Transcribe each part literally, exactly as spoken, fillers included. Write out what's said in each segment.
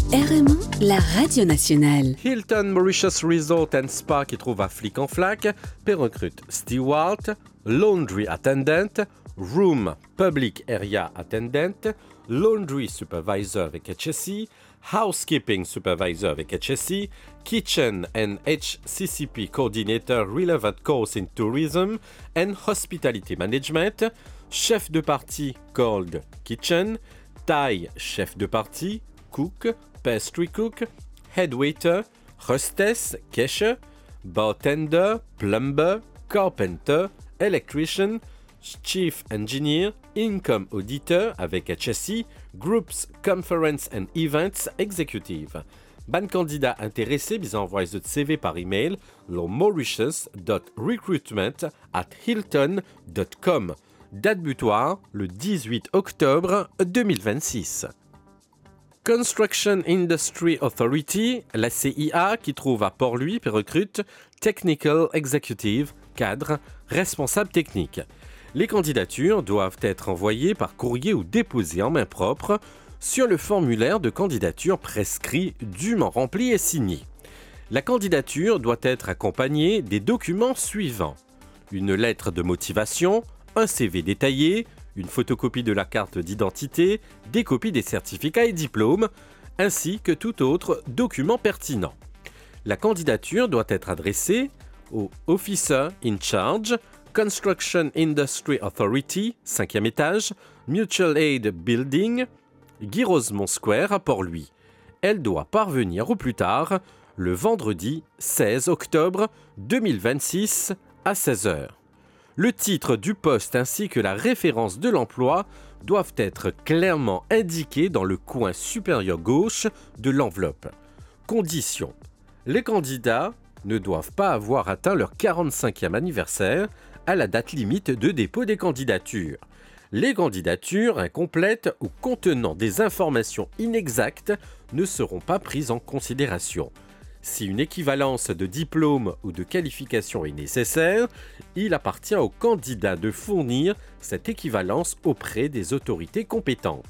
R M un, la radio nationale. Hilton Mauritius Resort and Spa qui trouve à Flic-en-Flac, recrute steward, laundry attendant, room public area attendant, laundry supervisor avec H S C, housekeeping supervisor avec H S C, kitchen and H C C P coordinator relevant course in tourism and hospitality management, chef de partie called kitchen, Thai chef de partie, cook, pastry cook, head waiter, hostess, cashier, bartender, plumber, carpenter, electrician, chief engineer, income auditor avec H S C, groups, conference and events executive. Ban candidat intéressé, bisa envoyer votre C V par email au mauritius dot recruitment at hilton dot com. Date butoir le dix-huit octobre deux mille vingt-six. Construction Industry Authority, la C I A, qui trouve à Port-Louis, puis recrute Technical Executive, cadre, responsable technique. Les candidatures doivent être envoyées par courrier ou déposées en main propre sur le formulaire de candidature prescrit, dûment rempli et signé. La candidature doit être accompagnée des documents suivants: une lettre de motivation, un C V détaillé, une photocopie de la carte d'identité, des copies des certificats et diplômes, ainsi que tout autre document pertinent. La candidature doit être adressée au Officer in Charge, Construction Industry Authority, cinquième étage, Mutual Aid Building, Guy Rosemont Square à Port-Louis. Elle doit parvenir au plus tard le vendredi seize octobre deux mille vingt-six à seize heures. Le titre du poste ainsi que la référence de l'emploi doivent être clairement indiqués dans le coin supérieur gauche de l'enveloppe. Condition: les candidats ne doivent pas avoir atteint leur quarante-cinquième anniversaire à la date limite de dépôt des candidatures. Les candidatures incomplètes ou contenant des informations inexactes ne seront pas prises en considération. Si une équivalence de diplôme ou de qualification est nécessaire, il appartient au candidat de fournir cette équivalence auprès des autorités compétentes.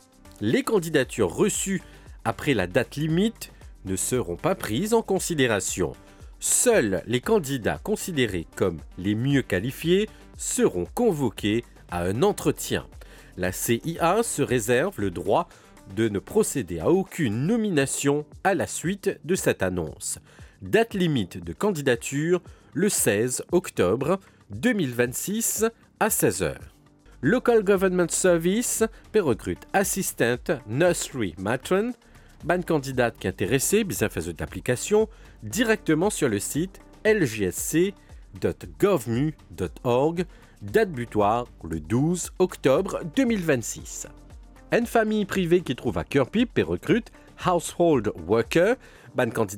Les candidatures reçues après la date limite ne seront pas prises en considération. Seuls les candidats considérés comme les mieux qualifiés seront convoqués à un entretien. La C I A se réserve le droit de ne procéder à aucune nomination à la suite de cette annonce. Date limite de candidature le seize octobre deux mille vingt-six à seize heures. Local Government Service recrute Assistant Nursery Matron. Ban candidate qui est intéressée, bien fait d'application directement sur le site l g s c dot gov m u dot org. Date butoir le douze octobre deux mille vingt-six. Une famille privée qui trouve à Kirkby et recrute Household Worker. Ban candidat